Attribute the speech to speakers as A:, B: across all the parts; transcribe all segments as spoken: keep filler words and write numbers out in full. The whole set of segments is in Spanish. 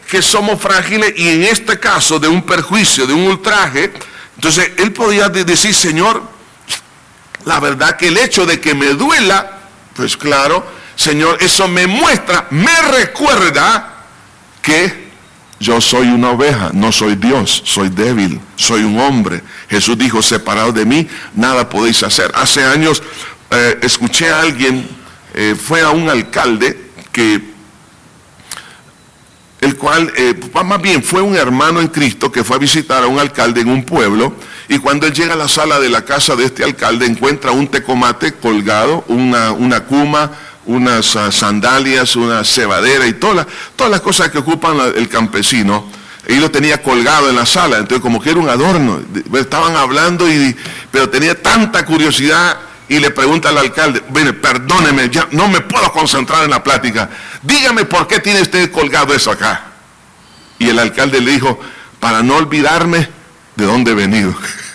A: que somos frágiles y en este caso de un perjuicio, de un ultraje, entonces él podía decir, Señor, la verdad que el hecho de que me duela, pues claro, Señor, eso me muestra, me recuerda que yo soy una oveja, no soy Dios, soy débil, soy un hombre. Jesús dijo, separado de mí, nada podéis hacer. Hace años eh, escuché a alguien, eh, fue a un alcalde que el cual, eh, más bien fue un hermano en Cristo que fue a visitar a un alcalde en un pueblo, y cuando él llega a la sala de la casa de este alcalde encuentra un tecomate colgado, una, una cuma, unas uh, sandalias, una cebadera y todas las, todas las cosas que ocupan la, el campesino, y lo tenía colgado en la sala, entonces como que era un adorno, estaban hablando, y, pero tenía tanta curiosidad. Y le pregunta al alcalde, mire, perdóneme, ya no me puedo concentrar en la plática. Dígame por qué tiene usted colgado eso acá. Y el alcalde le dijo, para no olvidarme de dónde he venido.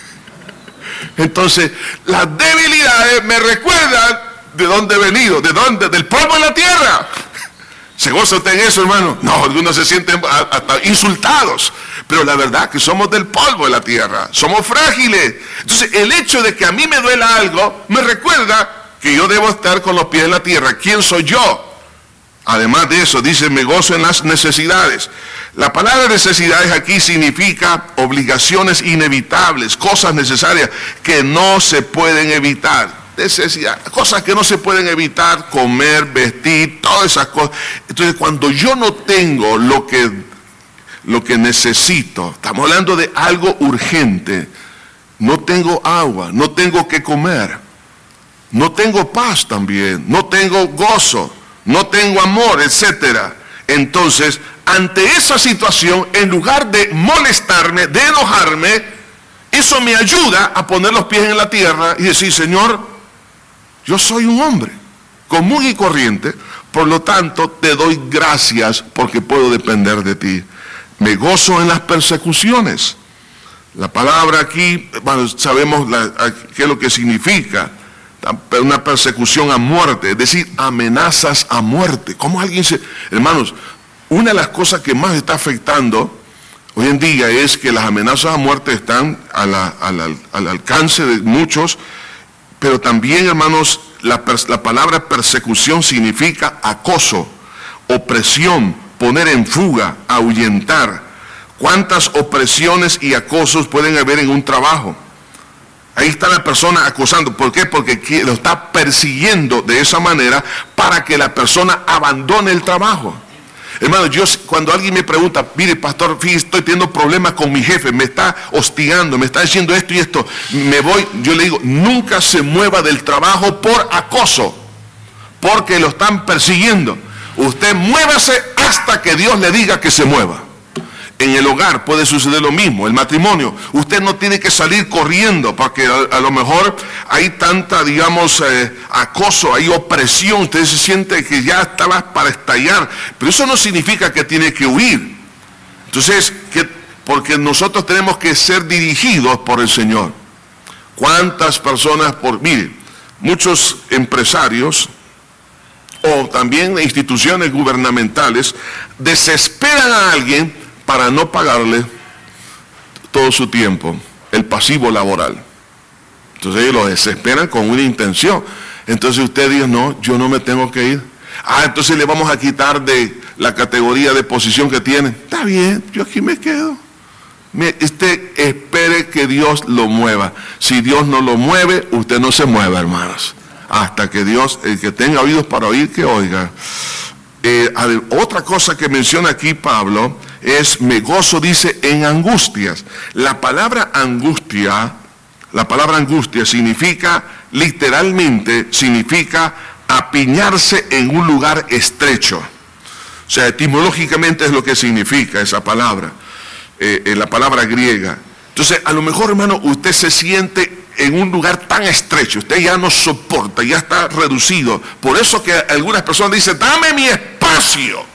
A: Entonces, las debilidades me recuerdan de dónde he venido, de dónde, del polvo de la tierra. ¿Se goza usted en eso, hermano? No, algunos se sienten hasta insultados, pero la verdad que somos del polvo de la tierra, somos frágiles. Entonces el hecho de que a mí me duela algo, me recuerda que yo debo estar con los pies en la tierra. ¿Quién soy yo? Además de eso, dice, me gozo en las necesidades. La palabra necesidades aquí significa obligaciones inevitables, cosas necesarias que no se pueden evitar. Necesidad, cosas que no se pueden evitar, comer, vestir, todas esas cosas. Entonces cuando yo no tengo lo que, lo que necesito, estamos hablando de algo urgente, no tengo agua, no tengo que comer, no tengo paz también, no tengo gozo, no tengo amor, etcétera. Entonces, ante esa situación, en lugar de molestarme, de enojarme, eso me ayuda a poner los pies en la tierra y decir, Señor, yo soy un hombre común y corriente, por lo tanto te doy gracias porque puedo depender de ti. Me gozo en las persecuciones. La palabra aquí, bueno, sabemos la, qué es lo que significa, una persecución a muerte, es decir, amenazas a muerte. ¿Cómo alguien se...? Hermanos, una de las cosas que más está afectando hoy en día es que las amenazas a muerte están a la, a la, al alcance de muchos. Pero también, hermanos, la, la palabra persecución significa acoso, opresión, poner en fuga, ahuyentar. ¿Cuántas opresiones y acosos pueden haber en un trabajo? Ahí está la persona acosando. ¿Por qué? Porque lo está persiguiendo de esa manera para que la persona abandone el trabajo. Hermano, yo cuando alguien me pregunta, mire pastor, fíjese, estoy teniendo problemas con mi jefe, me está hostigando, me está diciendo esto y esto, me voy, yo le digo, nunca se mueva del trabajo por acoso, porque lo están persiguiendo. Usted muévase hasta que Dios le diga que se mueva. En el hogar puede suceder lo mismo, el matrimonio. Usted no tiene que salir corriendo porque a, a lo mejor hay tanta, digamos, eh, acoso, hay opresión. Usted se siente que ya estaba para estallar. Pero eso no significa que tiene que huir. Entonces, que, porque nosotros tenemos que ser dirigidos por el Señor. ¿Cuántas personas, por, mire, muchos empresarios o también instituciones gubernamentales desesperan a alguien para no pagarle todo su tiempo, el pasivo laboral? Entonces ellos lo desesperan con una intención. Entonces usted dice, no, yo no me tengo que ir. Ah, entonces le vamos a quitar de la categoría de posición que tiene. Está bien, yo aquí me quedo. Usted espere que Dios lo mueva. Si Dios no lo mueve, usted no se mueva, hermanos. Hasta que Dios, el que tenga oídos para oír, que oiga. Eh, otra cosa que menciona aquí Pablo es, me gozo, dice, en angustias. La palabra angustia, la palabra angustia significa, literalmente, significa apiñarse en un lugar estrecho. O sea, etimológicamente es lo que significa esa palabra, eh, en la palabra griega. Entonces, a lo mejor, hermano, usted se siente en un lugar tan estrecho, usted ya no soporta, ya está reducido. Por eso que algunas personas dicen, dame mi espacio,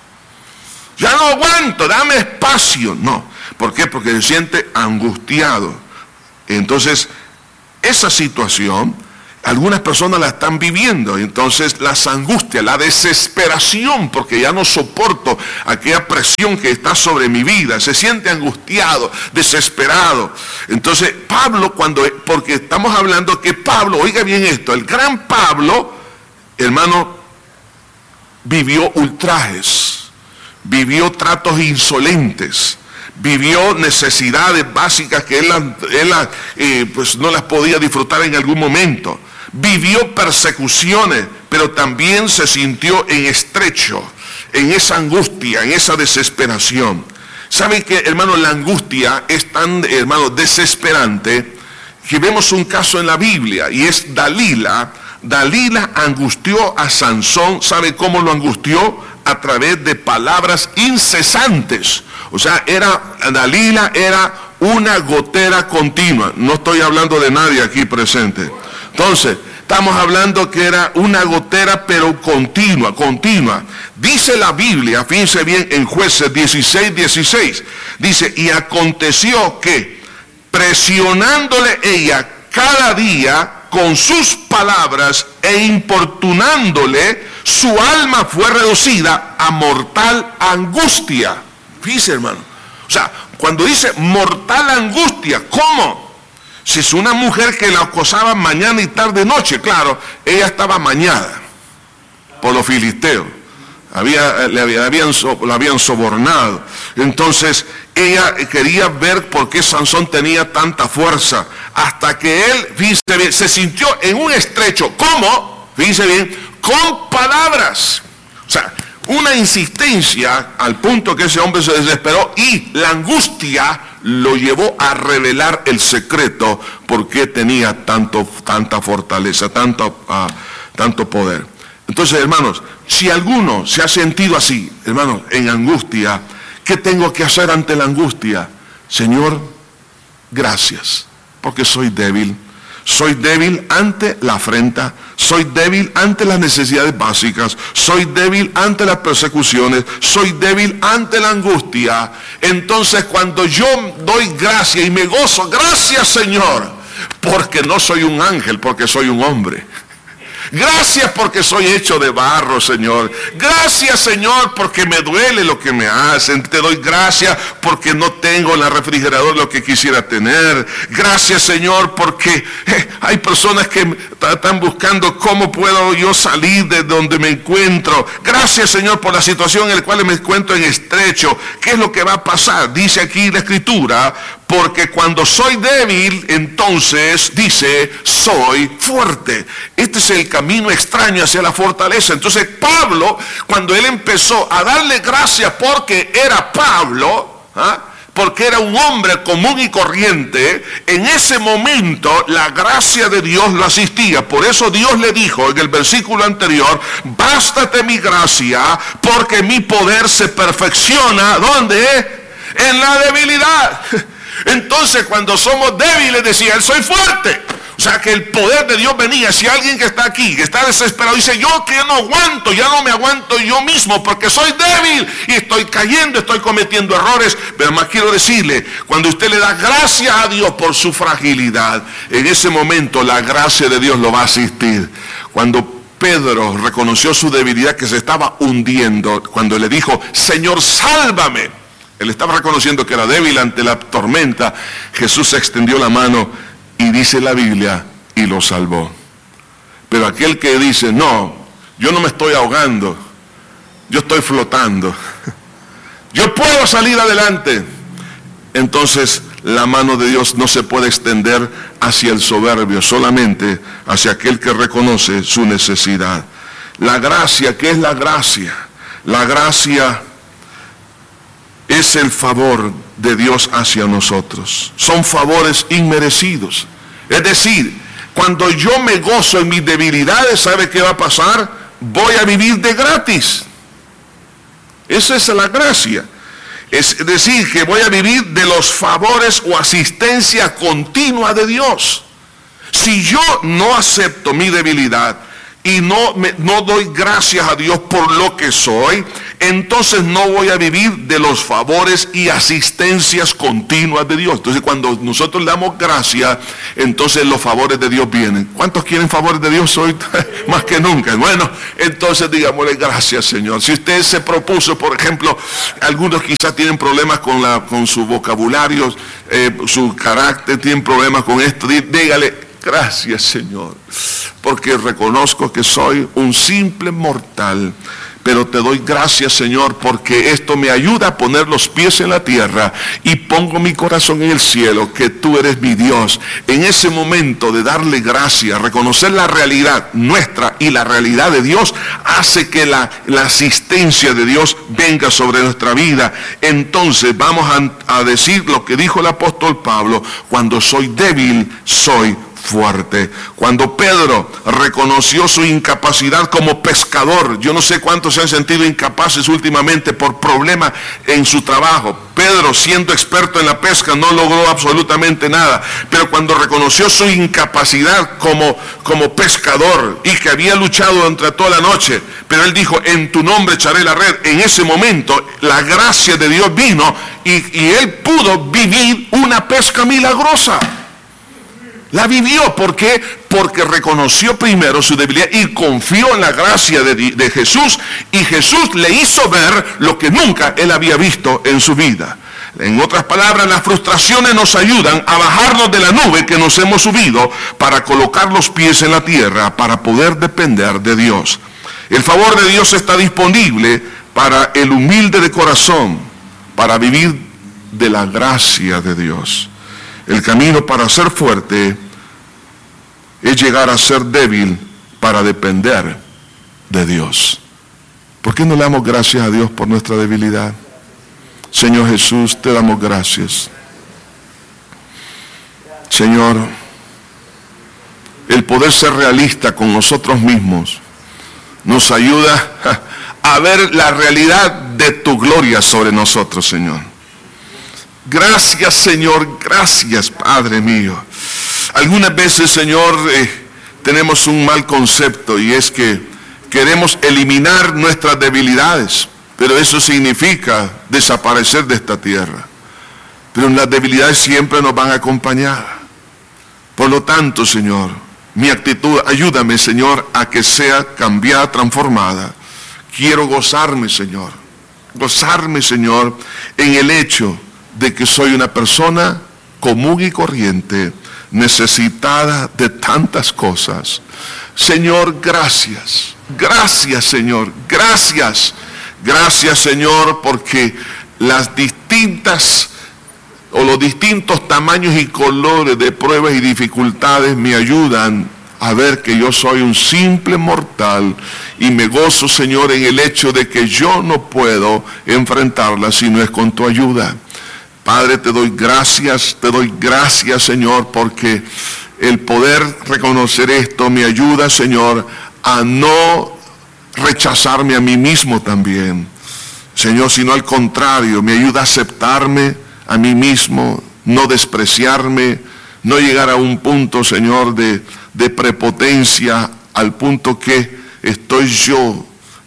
A: ya no aguanto, dame espacio. No, ¿por qué? Porque se siente angustiado. Entonces, esa situación, algunas personas la están viviendo. Entonces las angustias, la desesperación, porque ya no soporto aquella presión que está sobre mi vida, se siente angustiado, desesperado. Entonces Pablo, cuando, porque estamos hablando que Pablo, oiga bien esto, el gran Pablo, hermano, vivió ultrajes, vivió tratos insolentes, vivió necesidades básicas que él, él eh, pues no las podía disfrutar en algún momento. Vivió persecuciones, pero también se sintió en estrecho, en esa angustia, en esa desesperación. ¿Saben qué, hermano? La angustia es tan, hermano, desesperante que vemos un caso en la Biblia y es Dalila. Dalila angustió a Sansón. ¿Sabe cómo lo angustió? A través de palabras incesantes. O sea, era, Dalila era una gotera continua. No estoy hablando de nadie aquí presente. Entonces, estamos hablando que era una gotera pero continua, continua. Dice la Biblia, fíjense bien en Jueces dieciséis, dieciséis. Dice, y aconteció que presionándole ella cada día con sus palabras e importunándole, su alma fue reducida a mortal angustia. Fíjense, hermano. O sea, cuando dice mortal angustia, ¿cómo? Si es una mujer que la acosaba mañana y tarde noche, claro, ella estaba amañada por los filisteos. Había, le habían, la habían sobornado. Entonces ella quería ver por qué Sansón tenía tanta fuerza, hasta que él, fíjense bien, se sintió en un estrecho. ¿Cómo? Fíjense bien, con palabras. O sea, una insistencia al punto que ese hombre se desesperó y la angustia lo llevó a revelar el secreto, porque tenía tanto, tanta fortaleza, tanto, uh, tanto poder. Entonces, hermanos, si alguno se ha sentido así, hermanos, en angustia, ¿qué tengo que hacer ante la angustia? Señor, gracias, porque soy débil. Soy débil ante la afrenta, soy débil ante las necesidades básicas, soy débil ante las persecuciones, soy débil ante la angustia. Entonces, cuando yo doy gracia y me gozo, gracias, Señor, porque no soy un ángel, porque soy un hombre. Gracias porque soy hecho de barro, Señor. Gracias, Señor, porque me duele lo que me hacen. Te doy gracias porque no tengo en la refrigerador lo que quisiera tener. Gracias, Señor, porque eh, hay personas que están buscando cómo puedo yo salir de donde me encuentro. Gracias, Señor, por la situación en la cual me encuentro en estrecho. ¿Qué es lo que va a pasar? Dice aquí la Escritura, porque cuando soy débil, entonces, dice, soy fuerte. Este es el camino extraño hacia la fortaleza. Entonces Pablo, cuando él empezó a darle gracias porque era Pablo, ¿ah? porque era un hombre común y corriente, en ese momento la gracia de Dios lo asistía. Por eso Dios le dijo en el versículo anterior, bástate mi gracia, porque mi poder se perfecciona, ¿dónde? En la debilidad. Entonces, cuando somos débiles, decía él, soy fuerte. O sea, que el poder de Dios venía. Si alguien que está aquí, que está desesperado, dice, yo que no aguanto, ya no me aguanto yo mismo, porque soy débil y estoy cayendo, estoy cometiendo errores. Pero más quiero decirle, cuando usted le da gracias a Dios por su fragilidad, en ese momento la gracia de Dios lo va a asistir. Cuando Pedro reconoció su debilidad, que se estaba hundiendo, cuando le dijo, Señor, sálvame. Él estaba reconociendo que era débil ante la tormenta. Jesús extendió la mano y dice la Biblia, y lo salvó. Pero aquel que dice, no, yo no me estoy ahogando, yo estoy flotando, yo puedo salir adelante, entonces la mano de Dios no se puede extender hacia el soberbio, solamente hacia aquel que reconoce su necesidad. La gracia, ¿qué es la gracia? La gracia es el favor de Dios hacia nosotros. Son favores inmerecidos. Es decir, cuando yo me gozo en mis debilidades, ¿sabe qué va a pasar? Voy a vivir de gratis. Esa es la gracia. Es decir, que voy a vivir de los favores o asistencia continua de Dios. Si yo no acepto mi debilidad y no, me, no doy gracias a Dios por lo que soy, entonces no voy a vivir de los favores y asistencias continuas de Dios. Entonces cuando nosotros le damos gracias, entonces los favores de Dios vienen. ¿Cuántos quieren favores de Dios hoy? Más que nunca. Bueno, entonces digámosle gracias, Señor. Si usted se propuso, por ejemplo, algunos quizás tienen problemas con, la, con su vocabulario, eh, su carácter, tienen problemas con esto, dígale gracias, Señor, porque reconozco que soy un simple mortal, pero te doy gracias, Señor, porque esto me ayuda a poner los pies en la tierra y pongo mi corazón en el cielo, que tú eres mi Dios. En ese momento de darle gracias, reconocer la realidad nuestra y la realidad de Dios, hace que la, la asistencia de Dios venga sobre nuestra vida. Entonces vamos a, a decir lo que dijo el apóstol Pablo: cuando soy débil, soy fuerte. Cuando Pedro reconoció su incapacidad como pescador, yo no sé cuántos se han sentido incapaces últimamente por problemas en su trabajo. Pedro, siendo experto en la pesca, no logró absolutamente nada, pero cuando reconoció su incapacidad como, como pescador y que había luchado entre toda la noche, pero él dijo: en tu nombre echaré la red. En ese momento la gracia de Dios vino y, y él pudo vivir una pesca milagrosa. La vivió. ¿Por qué? Porque reconoció primero su debilidad y confió en la gracia de, de Jesús, y Jesús le hizo ver lo que nunca él había visto en su vida. En otras palabras, las frustraciones nos ayudan a bajarnos de la nube que nos hemos subido para colocar los pies en la tierra, para poder depender de Dios. El favor de Dios está disponible para el humilde de corazón, para vivir de la gracia de Dios. El camino para ser fuerte es llegar a ser débil para depender de Dios. ¿Por qué no le damos gracias a Dios por nuestra debilidad? Señor Jesús, te damos gracias. Señor, el poder ser realista con nosotros mismos nos ayuda a ver la realidad de tu gloria sobre nosotros, Señor. Gracias, Señor, gracias, Padre mío. Algunas veces, Señor, eh, tenemos un mal concepto, y es que queremos eliminar nuestras debilidades, pero eso significa desaparecer de esta tierra. Pero las debilidades siempre nos van a acompañar. Por lo tanto, Señor, mi actitud, ayúdame, Señor, a que sea cambiada, transformada. Quiero gozarme, Señor, gozarme, Señor, en el hecho de que soy una persona común y corriente, necesitada de tantas cosas. Señor, gracias, gracias, Señor, gracias, gracias, Señor, porque las distintas o los distintos tamaños y colores de pruebas y dificultades me ayudan a ver que yo soy un simple mortal, y me gozo, Señor, en el hecho de que yo no puedo enfrentarlas si no es con tu ayuda. Padre, te doy gracias, te doy gracias, Señor, porque el poder reconocer esto me ayuda, Señor, a no rechazarme a mí mismo también, Señor, sino al contrario, me ayuda a aceptarme a mí mismo, no despreciarme, no llegar a un punto, Señor, de, de prepotencia, al punto que estoy yo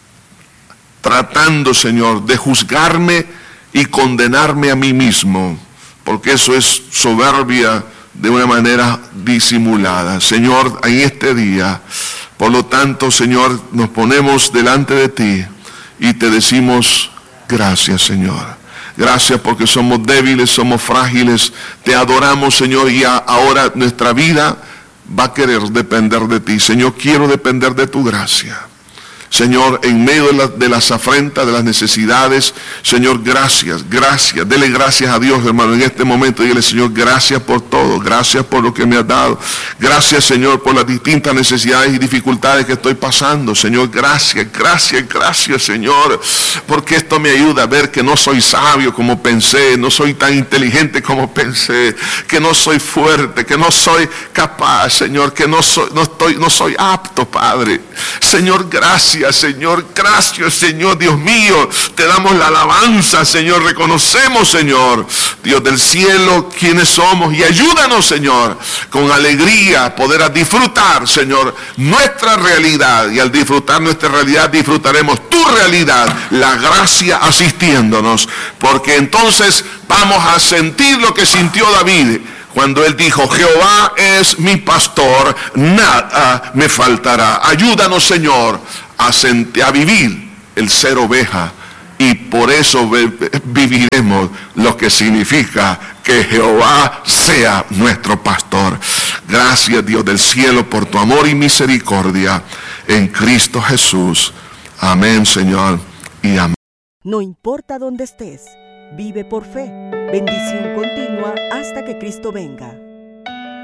A: tratando, Señor, de juzgarme y condenarme a mí mismo, porque eso es soberbia de una manera disimulada. Señor, en este día, por lo tanto, Señor, nos ponemos delante de ti y te decimos gracias, Señor. Gracias porque somos débiles, somos frágiles, te adoramos, Señor, y a, ahora nuestra vida va a querer depender de ti. Señor, quiero depender de tu gracia. Señor, en medio de, la, de las afrentas, de las necesidades, Señor, gracias, gracias, dele gracias a Dios, hermano, en este momento. Dígale: Señor, gracias por todo, gracias por lo que me has dado, gracias, Señor, por las distintas necesidades y dificultades que estoy pasando. Señor, gracias, gracias, gracias, Señor, porque esto me ayuda a ver que no soy sabio como pensé, no soy tan inteligente como pensé, que no soy fuerte, que no soy capaz, Señor, que no soy, no estoy, no soy apto, Padre. Señor, gracias. Gracias, Señor. Gracias, Señor, Dios mío. Te damos la alabanza, Señor. Reconocemos, Señor, Dios del cielo, quiénes somos. Y ayúdanos, Señor, con alegría poder disfrutar, Señor, nuestra realidad. Y al disfrutar nuestra realidad, disfrutaremos tu realidad. La gracia asistiéndonos. Porque entonces vamos a sentir lo que sintió David cuando él dijo: Jehová es mi pastor, nada me faltará. Ayúdanos, Señor, a, a vivir el ser oveja, y por eso viviremos lo que significa que Jehová sea nuestro pastor. Gracias, Dios del cielo, por tu amor y misericordia en Cristo Jesús. Amén, Señor, y amén.
B: No importa dónde estés, vive por fe. Bendición continua hasta que Cristo venga.